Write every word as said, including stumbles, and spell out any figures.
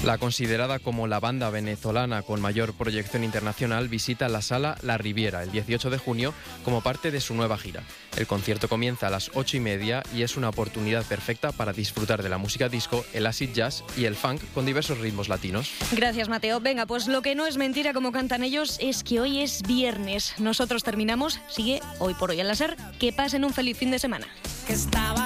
La considerada como la banda venezolana con mayor proyección internacional visita la Sala La Riviera el dieciocho de junio como parte de su nueva gira. El concierto comienza a las ocho y media y es una oportunidad perfecta para disfrutar de la música disco, el acid jazz y el funk con diversos ritmos latinos. Gracias, Mateo. Venga, pues lo que no es mentira, como cantan ellos, es que hoy es viernes. Nosotros terminamos. Sigue Hoy por Hoy en la SER. Que pasen un feliz fin de semana. Que estaba